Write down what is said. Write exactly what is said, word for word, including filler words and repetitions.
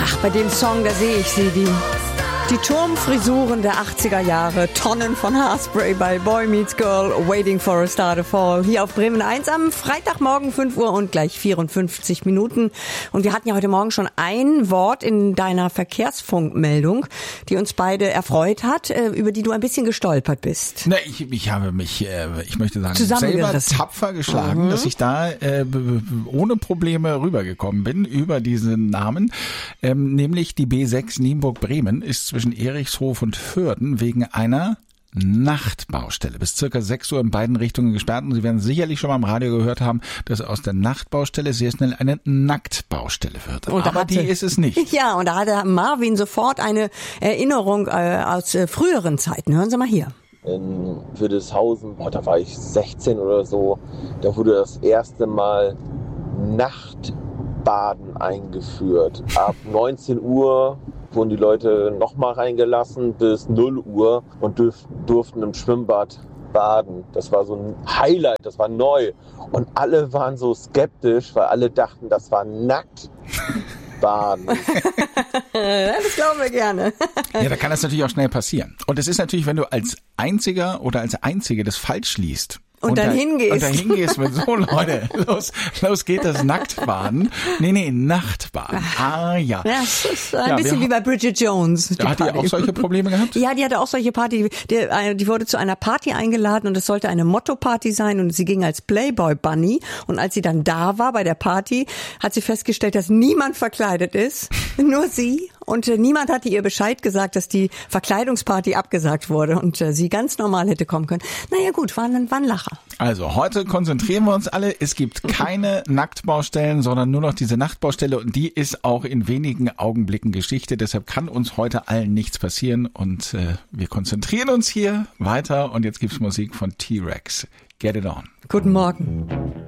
Ach, bei dem Song, da sehe ich sie, die, die Turmfrisuren der achtziger Jahre, Tonnen von Haarspray bei Boy Meets Girl, Waiting for a Star to Fall, hier auf Bremen eins am Freitagmorgen fünf Uhr und gleich vierundfünfzig Minuten. Und wir hatten ja heute Morgen schon ein Wort in deiner Verkehrsfunkmeldung, die uns beide erfreut hat, über die du ein bisschen gestolpert bist. Na, ich, ich habe mich, ich möchte sagen, selber tapfer geschlagen, mhm. dass ich da äh, ohne Probleme rübergekommen bin über diesen Namen. Ähm, nämlich die B sechs Nienburg-Bremen ist zwischen Erichshof und Vörden wegen einer Nachtbaustelle bis circa sechs Uhr in beiden Richtungen gesperrt. Und Sie werden sicherlich schon mal im Radio gehört haben, dass aus der Nachtbaustelle sehr schnell eine Nacktbaustelle wird. Und Aber hatte, die ist es nicht. Ja, und da hatte Marvin sofort eine Erinnerung äh, aus äh, früheren Zeiten. Hören Sie mal hier. In Widdeshausen, boah, da war ich sechzehn oder so, da wurde das erste Mal Nachtbaden eingeführt. Ab neunzehn Uhr wurden die Leute nochmal reingelassen bis null Uhr und dürf, durften im Schwimmbad baden. Das war so ein Highlight, das war neu. Und alle waren so skeptisch, weil alle dachten, das war nackt baden. Das glauben wir gerne. Ja, da kann das natürlich auch schnell passieren. Und es ist natürlich, wenn du als Einziger oder als Einzige das falsch liest, Und, und dann da, hingehst. Und dann hingehst mit so, Leute, los, los geht das Nacktbaden. Nee, nee, Nachtbaden. Ah, ja. Ja, das ist ein ja, bisschen wie bei Bridget Jones. Die hat die auch solche Probleme gehabt? Ja, die hatte auch solche Party. Die, die wurde zu einer Party eingeladen und es sollte eine Motto-Party sein und sie ging als Playboy-Bunny. Und als sie dann da war bei der Party, hat sie festgestellt, dass niemand verkleidet ist. Nur sie. Und äh, niemand hatte ihr Bescheid gesagt, dass die Verkleidungsparty abgesagt wurde und äh, sie ganz normal hätte kommen können. Naja gut, war ein, war ein Lacher. Also heute konzentrieren wir uns alle. Es gibt keine Nacktbaustellen, sondern nur noch diese Nachtbaustelle und die ist auch in wenigen Augenblicken Geschichte. Deshalb kann uns heute allen nichts passieren und äh, wir konzentrieren uns hier weiter und jetzt gibt's Musik von T-Rex. Get it on. Guten Morgen.